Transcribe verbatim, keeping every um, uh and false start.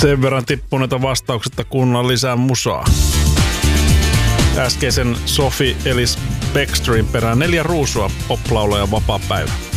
Sen verran tippuneita vastauksetta kuunnellaan lisää musaa. Äskeisen Sophie Ellis Bäckströmin perään neljä ruusua, poplaulaja vapaa päivä.